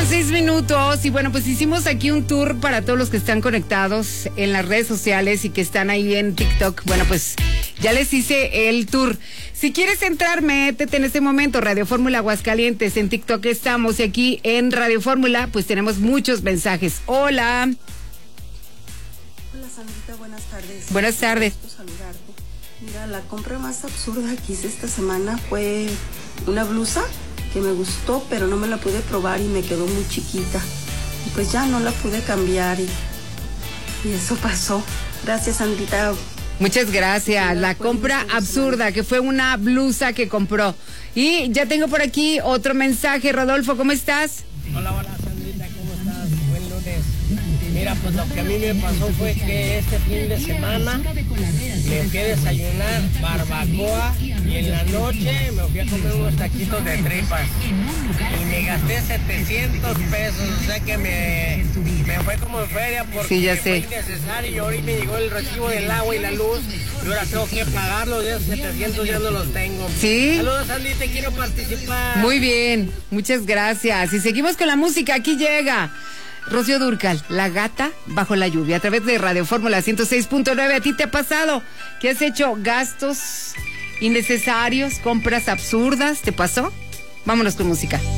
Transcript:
6 minutos y bueno, pues hicimos aquí un tour para todos los que están conectados en las redes sociales y que están ahí en TikTok. Bueno, pues ya les hice el tour. Si quieres entrar, métete en este momento, Radio Fórmula Aguascalientes, en TikTok estamos y aquí en Radio Fórmula pues tenemos muchos mensajes. Hola. Hola Sandrita, buenas tardes. Buenas tardes. Un gusto saludarte. Mira, la compra más absurda que hice esta semana fue una blusa que me gustó, pero no me la pude probar y me quedó muy chiquita. Y pues ya no la pude cambiar y eso pasó. Gracias, Sandrita. Muchas gracias. La compra absurda, que fue una blusa que compró. Y ya tengo por aquí otro mensaje. Rodolfo, ¿cómo estás? Hola, Sandrita, ¿cómo estás? Buen lunes. Mira, pues lo que a mí me pasó fue que este fin de semana me fui a desayunar barbacoa y en la noche me fui a comer unos taquitos de tripas y me gasté 700 pesos, o sea que me fue como en feria porque sí, ya sé. Fue innecesario y ahorita me llegó el recibo del agua y la luz y ahora tengo que pagarlos, de esos 700 ya no los tengo. Sí. Saludos, Andy, te quiero participar. Muy bien, muchas gracias. Y seguimos con la música, aquí llega Rocío Dúrcal, La Gata Bajo la Lluvia, a través de Radio Fórmula 106.9. ¿A ti te ha pasado que has hecho gastos innecesarios, compras absurdas? ¿Te pasó? Vámonos con música.